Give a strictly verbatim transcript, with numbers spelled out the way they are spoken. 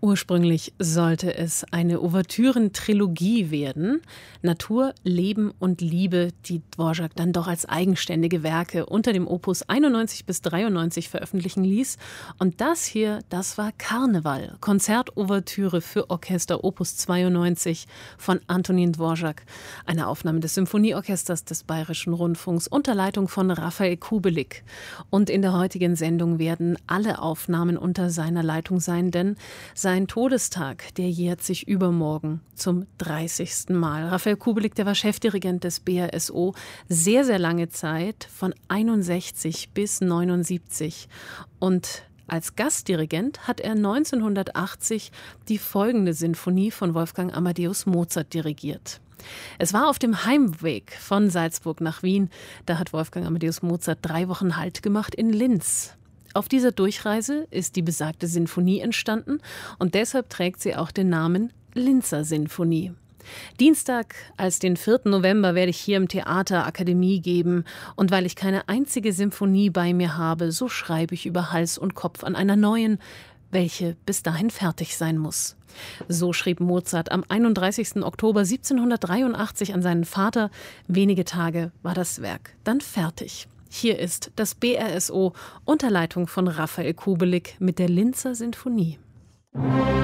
Ursprünglich sollte es eine Ouvertüren-Trilogie werden. Natur, Leben und Liebe, die Dvorak dann doch als eigenständige Werke unter dem Opus einundneunzig bis dreiundneunzig veröffentlichen ließ. Und das hier, das war Karneval, Konzertouvertüre für Orchester Opus zweiundneunzig von Antonín Dvořák. Eine Aufnahme des Symphonieorchesters des Bayerischen Rundfunks unter Leitung von Rafael Kubelik. Und in der heutigen Sendung werden alle Aufnahmen unter seiner Leitung sein, denn sein Todestag, der jährt sich übermorgen zum dreißigsten Mal. Rafael Kubelik, der war Chefdirigent des B R S O, sehr, sehr lange Zeit, von einundsechzig bis neunundsiebzig. Und als Gastdirigent hat er neunzehnhundertachtzig die folgende Sinfonie von Wolfgang Amadeus Mozart dirigiert. Es war auf dem Heimweg von Salzburg nach Wien. Da hat Wolfgang Amadeus Mozart drei Wochen Halt gemacht in Linz. Auf dieser Durchreise ist die besagte Sinfonie entstanden und deshalb trägt sie auch den Namen Linzer Sinfonie. Dienstag, als den vierten November, werde ich hier im Theater Akademie geben. Und weil ich keine einzige Sinfonie bei mir habe, so schreibe ich über Hals und Kopf an einer neuen, welche bis dahin fertig sein muss. So schrieb Mozart am einunddreißigsten Oktober siebzehnhundertdreiundachtzig an seinen Vater. Wenige Tage war das Werk dann fertig. Hier ist das B R S O unter Leitung von Rafael Kubelik mit der Linzer Sinfonie.